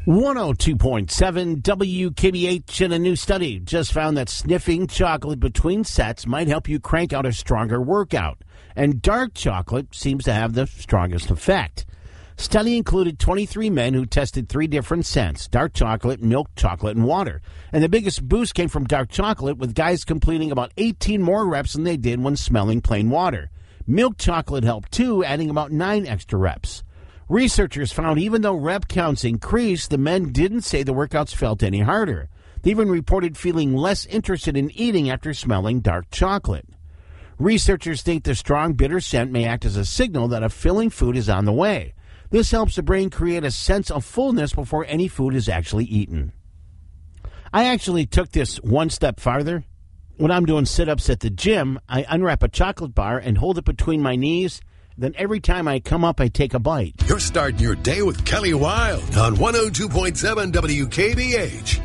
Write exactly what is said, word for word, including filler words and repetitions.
one oh two point seven W K B H in a new study just found that sniffing chocolate between sets might help you crank out a stronger workout, and dark chocolate seems to have the strongest effect. Study included twenty-three men who tested three different scents: dark chocolate, milk chocolate, and water. And the biggest boost came from dark chocolate, with guys completing about eighteen more reps than they did when smelling plain water. Milk chocolate helped too, adding about nine extra reps. Researchers found even though rep counts increased, the men didn't say the workouts felt any harder. They even reported feeling less interested in eating after smelling dark chocolate. Researchers think the strong bitter scent may act as a signal that a filling food is on the way. This helps the brain create a sense of fullness before any food is actually eaten. I actually took this one step farther. When I'm doing sit-ups at the gym, I unwrap a chocolate bar and hold it between my knees. Then every time I come up, I take a bite. You're starting your day with Kelly Wilde on one oh two point seven W K B H.